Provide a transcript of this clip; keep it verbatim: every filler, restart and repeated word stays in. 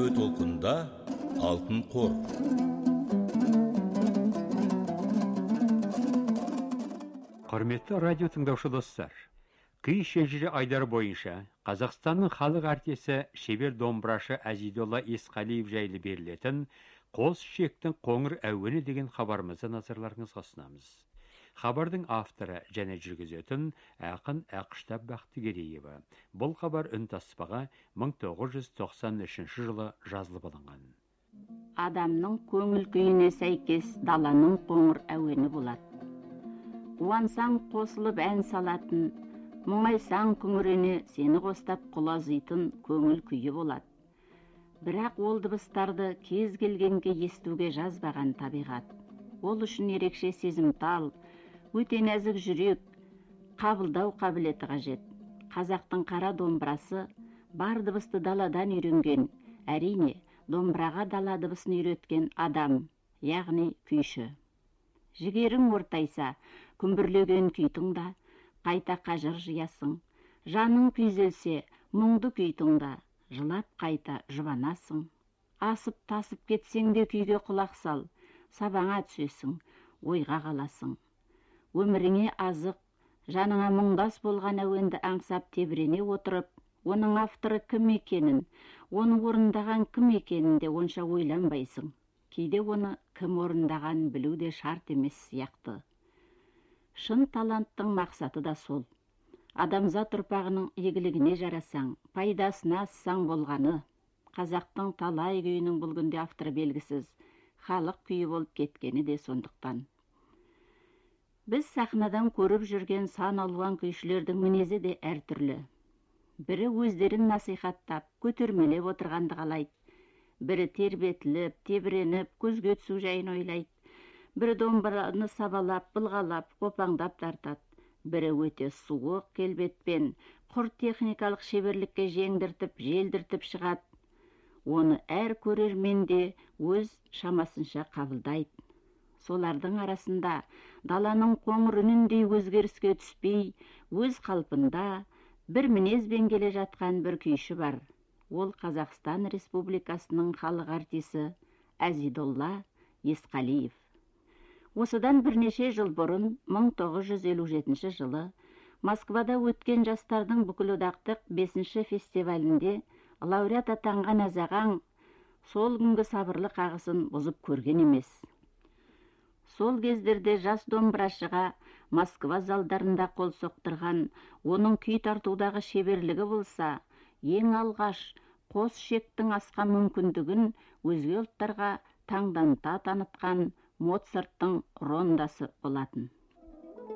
радио толқында алтын қор. Құрметті радио тыңдаушы достар, күй шежірі айдары бойынша Қазақстанның халық артисі шебер домбырашы Азидолла Есқалиев жайлы берілетін «Қос шектің қоңыр әуені» деген хабарымызды назарларыңызға ұсынамыз. Хабардың авторы және жүргізетін ақын Ақштап Бақтыгереева. Бұл хабар үнтаспаға мың тоғыз жүз тоқсан үшінші жылы жазылып алынған. Адамның көңіл күйіне сәйкес даланың қоңыр әуені болады. Уансаң қосылып ән салатын, мұңайсаң күңірене сені қостап құлазитын көңіл күйі болады. Бірақ ол дыбыстарды кез келгенге естуге жазбаған табиғат. Ол үшін ерекше сезімтал, өте нәзік жүрек, қабылдау қабілеті қажет. Қазақтың қара домбырасы бар дыбысты даладан үйренген, әрине, домбыраға дала дыбысын үйреткен адам, яғни күйші. Жігерің ортайса, күмбірлеген күй тыңда, қайта қажыр жиясың. Жаның күйзелсе, мұңды күй тыңда, жылап қайта жұбанасың. Асып тасып кетсең де күйге құлақ сал, сабаңа түсесің, ойға қаласың. Өміріңе азық, жаныңа мұңдас болған әуенді аңсап тебірене отырып, оның авторы кім екенін, оны орындаған кім екенін де онша ойланбайсың. Кейде оны кім орындаған білу де шарт емес сияқты. Шын таланттың мақсаты да сол. Адамзат ұрпағының игілігіне жарасаң, пайдасына ассаң болғаны. Қазақтың талай күйінің бұл күнде авторы белгісіз, халық күйі болып кеткені де сондықтан. Біз сахнадан көріп жүрген сан алуан күйшілердің мінезі де әртүрлі. Бірі өздерін насихаттап, көтермелеп отырғанды қалайды. Бірі тербетіліп, тебіреніп, көзге түсу жайын ойлайды. Бірі домбыраны сабалап, былғалап, қопаңдап тартады. Бірі өте суық келбетпен, құр техникалық шеберлікке жеңдіртіп, желдіртіп шығады. Оны әр көрермен де өз шамасынша қабылдайды. Солардың арасында даланың қоңыр үніндей өзгеріске түспей, өз қалпында бір мінезбен келе жатқан бір күйші бар. Ол Қазақстан Республикасының халық артисі Азидолла Есқалиев. Осыдан бірнеше жыл бұрын, мың тоғыз жүз елу жетінші жылы, Москвада өткен жастардың бүкілодақтық бесінші фестивалінде лауреат атанған азағаң сол күнгі сабырлы қағысын бұзып көрген емес. Сол кездерде жас домбырашыға Москва залдарында қол соқтырған, оның күй тартудағы шеберлігі болса, ең алғаш қос шектің асқан мүмкіндігін өзге ұлттарға таңданта танытқан Моцарттың рондасы болатын.